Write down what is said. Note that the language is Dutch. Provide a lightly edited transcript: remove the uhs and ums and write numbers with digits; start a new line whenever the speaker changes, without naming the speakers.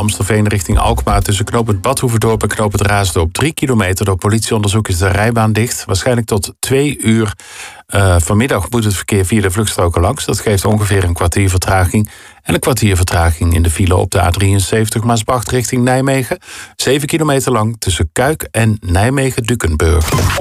Amstelveen richting Alkmaar tussen knooppunt Badhoevedorp en knooppunt Raasdorp. 3 kilometer. Door politieonderzoek is de rijbaan dicht. Waarschijnlijk tot 2 uur vanmiddag moet het verkeer via de vluchtstroken langs. Dat geeft ongeveer een kwartier vertraging. En een kwartier vertraging in de file op de A73 Maasbracht richting Nijmegen. 7 kilometer lang tussen Kuik en Nijmegen-Dukenburg.